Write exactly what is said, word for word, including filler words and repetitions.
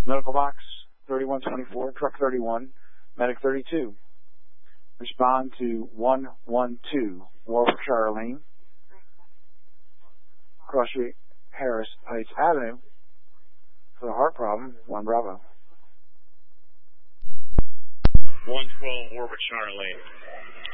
Medical box thirty-one twenty-four, truck thirty-one, medic thirty-two. Respond to one one two Warwickshire Lane, Cross Street, Harris Heights Avenue, for the heart problem, one Bravo. one twelve Warwickshire Lane.